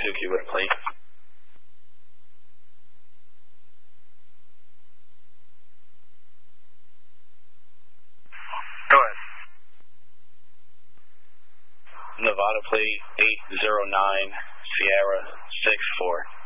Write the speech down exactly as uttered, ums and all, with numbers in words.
Suzuki with a plate. Go ahead. Nevada plate eight zero nine Sierra six four.